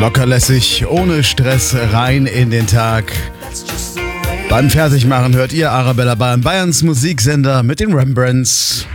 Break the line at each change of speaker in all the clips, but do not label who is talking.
Lockerlässig, ohne Stress, rein in den Tag. Beim Fertigmachen hört ihr Arabella Bayern, Bayerns Musiksender mit den Rembrandts.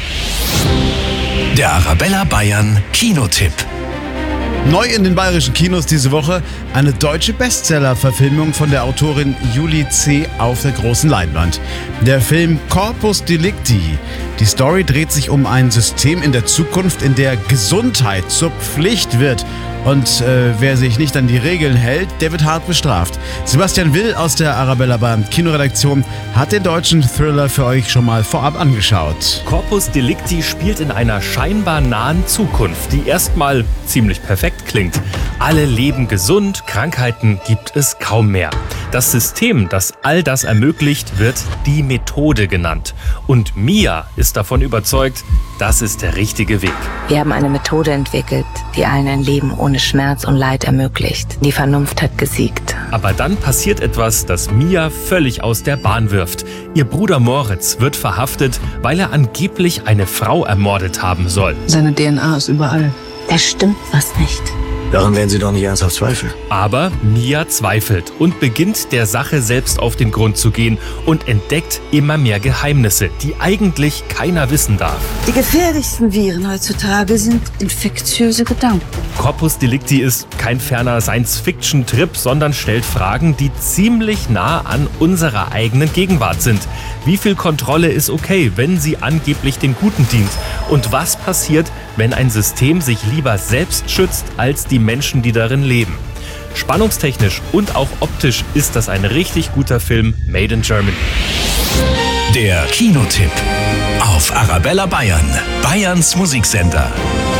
Der Arabella Bayern Kinotipp.
Neu in den bayerischen Kinos diese Woche eine deutsche Bestseller-Verfilmung von der Autorin Julie C. auf der großen Leinwand. Der Film Corpus Delicti. Die Story dreht sich um ein System in der Zukunft, in der Gesundheit zur Pflicht wird. Und wer sich nicht an die Regeln hält, der wird hart bestraft. Sebastian Will aus der Arabella Bayern Kinoredaktion hat den deutschen Thriller für euch schon mal vorab angeschaut.
Corpus Delicti spielt in einer scheinbar nahen Zukunft, die erstmal ziemlich perfekt klingt. Alle leben gesund, Krankheiten gibt es kaum mehr. Das System, das all das ermöglicht, wird die Methode genannt. Und Mia ist davon überzeugt, das ist der richtige Weg.
Wir haben eine Methode entwickelt, die allen ein Leben ohne Schmerz und Leid ermöglicht. Die Vernunft hat gesiegt.
Aber dann passiert etwas, das Mia völlig aus der Bahn wirft. Ihr Bruder Moritz wird verhaftet, weil er angeblich eine Frau ermordet haben soll.
Seine DNA ist überall.
Da stimmt was nicht.
Daran werden Sie doch nicht ernsthaft zweifeln.
Aber Mia zweifelt und beginnt der Sache selbst auf den Grund zu gehen und entdeckt immer mehr Geheimnisse, die eigentlich keiner wissen darf.
Die gefährlichsten Viren heutzutage sind infektiöse Gedanken.
Corpus Delicti ist kein ferner Science-Fiction-Trip, sondern stellt Fragen, die ziemlich nah an unserer eigenen Gegenwart sind. Wie viel Kontrolle ist okay, wenn sie angeblich den Guten dient? Und was passiert, wenn ein System sich lieber selbst schützt als die Menschen, die darin leben? Spannungstechnisch und auch optisch ist das ein richtig guter Film made in Germany.
Der Kinotipp auf Arabella Bayern, Bayerns Musiksender.